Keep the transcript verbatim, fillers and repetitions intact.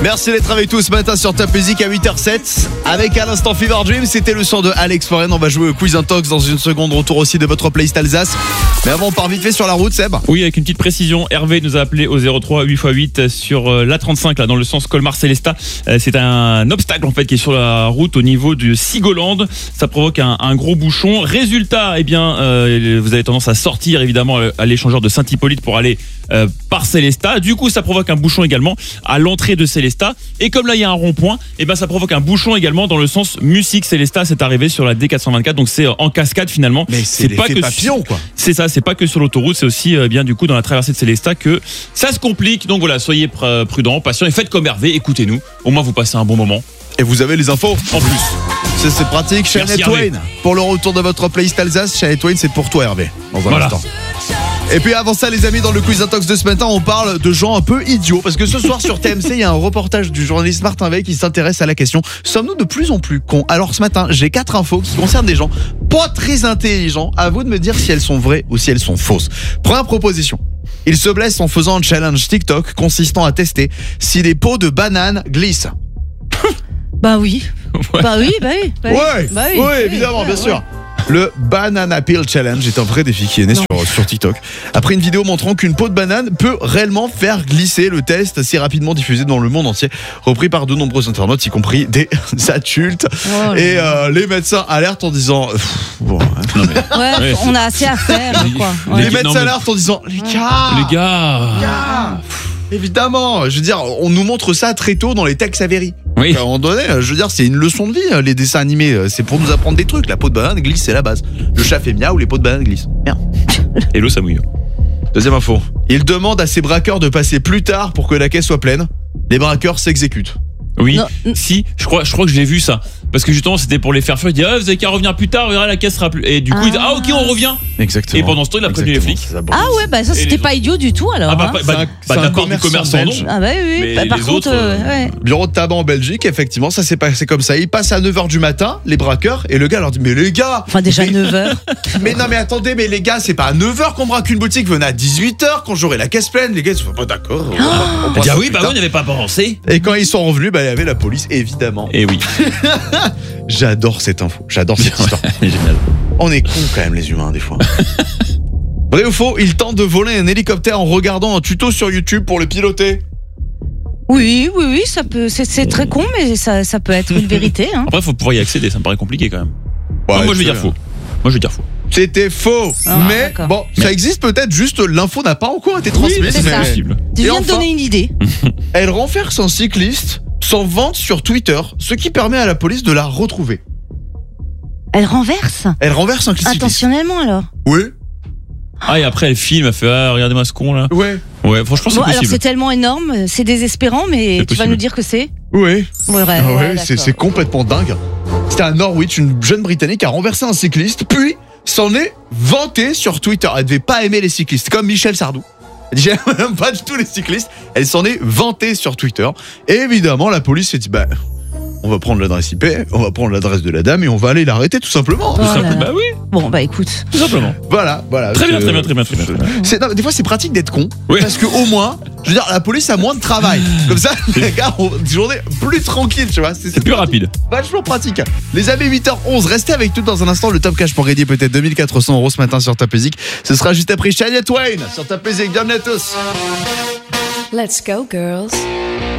Merci d'être avec tous ce matin sur Top Music à huit heures sept. Avec à l'instant Fever Dream, c'était le son de Alex Foren. On va jouer au Quiz Intox dans une seconde. Retour aussi de votre playlist Alsace. Mais avant, on part vite fait sur la route, Seb. Oui, avec une petite précision. Hervé nous a appelé au zéro trois huit par huit sur l'A trente-cinq, là, dans le sens Colmar-Célestat. C'est un obstacle, en fait, qui est sur la route au niveau de Sigoland. Ça provoque un, un gros bouchon. Résultat, eh bien, euh, vous avez tendance à sortir, évidemment, à l'échangeur de Saint-Hippolyte pour aller euh, par Célestat. Du coup, ça provoque un bouchon également à l'entrée de Célestat. Et comme là, il y a un rond-point, eh ben, ça provoque un bouchon également dans le sens Musique-Célestat. C'est arrivé sur la D quatre cent vingt-quatre. Donc, c'est en cascade, finalement. Mais c'est, c'est pas que papillon, quoi. C'est ça, c'est pas que sur l'autoroute, c'est aussi euh, bien du coup dans la traversée de Célestat que ça se complique. Donc voilà, soyez pr- prudents, patients et faites comme Hervé, écoutez-nous. Au moins vous passez un bon moment. Et vous avez les infos en plus. C'est, c'est pratique. Shania Twain. Pour le retour de votre playlist Alsace, Shania Twain, c'est pour toi, Hervé. Dans un voilà. instant. Et puis avant ça, les amis, dans le Quiz Intox de ce matin, on parle de gens un peu idiots. Parce que ce soir sur T M C, il y a un reportage du journaliste Martin Veil qui s'intéresse à la question: sommes-nous de plus en plus cons? Alors ce matin, j'ai quatre infos qui concernent des gens pas très intelligents. À vous de me dire si elles sont vraies ou si elles sont fausses. Première proposition: il se blesse en faisant un challenge TikTok consistant à tester si les peaux de banane glissent. Bah oui. Ouais. Bah oui, bah oui. Bah oui. Ouais, bah oui, oui, oui, évidemment, ouais, bien ouais. sûr. Le Banana Peel Challenge est un vrai défi qui est né sur, sur TikTok. Après une vidéo montrant qu'une peau de banane peut réellement faire glisser, le test assez rapidement diffusé dans le monde entier, repris par de nombreux internautes, y compris des adultes. Oh là et là. euh, les médecins alertent en disant... Pff, bon, hein. Non, mais, Ouais, Ouais, on a assez à faire, Les- quoi. les- Ouais. Les non, médecins mais- alertent en disant... Les gars, les gars. gars, évidemment, je veux dire, on nous montre ça très tôt dans les textes Avery. Oui. À un moment donné, je veux dire, c'est une leçon de vie, les dessins animés. C'est pour nous apprendre des trucs. La peau de banane glisse, c'est la base. Le chat fait miaou, les peaux de banane glissent. Bien. Et l'eau ça mouille. Deuxième info. Il demande à ses braqueurs de passer plus tard pour que la caisse soit pleine. Les braqueurs s'exécutent. Oui, Non. si, je crois, je crois que je l'ai vu ça. Parce que justement, c'était pour les faire fuir. Il dit, ah, vous avez qu'à revenir plus tard, on verra, la caisse sera plus. Et du coup, il dit, ah, ok, on revient. Exactement. Et pendant ce temps, il a prévenu les flics. Ah ouais, bah ça Et c'était les pas idiot du tout alors. Ah, bah, hein. bah, C'est un- bah, c'est un d'accord, du commerçant commerçant, belge. non. Ah bah oui, oui. Mais Bah, par les contre, autres, euh, euh, ouais. Bureau de tabac en Belgique, effectivement, ça s'est passé comme ça. Il passe à neuf heures du matin, les braqueurs, et le gars leur dit, mais les gars, Enfin déjà mais, neuf heures. mais non mais attendez, mais les gars, c'est pas à neuf heures qu'on braque une boutique, venez à dix-huit heures quand j'aurai la caisse pleine. Les gars, ils sont pas d'accord. on va- on Il passe dit, ah plus oui, bah tard. oui, on n'avait pas pensé. Et quand ils sont revenus, bah il y avait la police, évidemment. Et oui. J'adore cette info, j'adore cette histoire. Génial. On est cons quand même les humains des fois. Vrai ou faux, il tente de voler un hélicoptère en regardant un tuto sur YouTube pour le piloter. Oui, oui, oui, ça peut. C'est, c'est très con, mais ça, ça peut être une vérité. Hein. Après, il faut pouvoir y accéder, ça me paraît compliqué quand même. Ouais, Non, moi, je vais c'est- dire faux. Moi, je vais dire faux. C'était faux. Ah, mais d'accord. bon, ça existe peut-être, juste l'info n'a pas encore été transmise. c'est mais ça. Possible. Tu Et viens de enfin- donner une idée. Elle renverse un cycliste sans vente sur Twitter, ce qui permet à la police de la retrouver. Elle renverse. Elle renverse un cycliste. Intentionnellement alors. Oui. Ah, et après, elle filme, elle fait, ah, regardez-moi ce con là. Ouais. Ouais, franchement, c'est Bon, alors possible. c'est tellement énorme, c'est désespérant, mais C'est tu vas possible. nous dire que c'est. Oui. Ouais, ouais, Ah ouais, ouais, c'est, d'accord. c'est complètement dingue. C'était à Norwich, une jeune Britannique a renversé un cycliste, puis s'en est vantée sur Twitter. Elle devait pas aimer les cyclistes, comme Michel Sardou. Elle dit, j'aime pas du tout les cyclistes. Elle s'en est vantée sur Twitter. Et évidemment, la police s'est dit, bah, on va prendre l'adresse I P, on va prendre l'adresse de la dame et on va aller l'arrêter tout simplement. Oh Tout là simple- là. Bah oui, Bon, bah écoute. tout simplement. Voilà, voilà. Très bien, C'est- très bien, très bien, très bien, très bien. C'est, non, des fois, c'est pratique d'être con. Oui. Parce que au moins, je veux dire, la police a moins de travail. Comme ça, les gars ont une journée plus tranquille, tu vois. C'est, C'est plus rapide. vachement pratique. Les amis, huit heures onze, restez avec nous dans un instant. Le top cash pour gagner peut-être deux mille quatre cents euros ce matin sur Top Music. Ce sera juste après Shania Twain sur Top Music. Bienvenue à tous. Let's go, girls.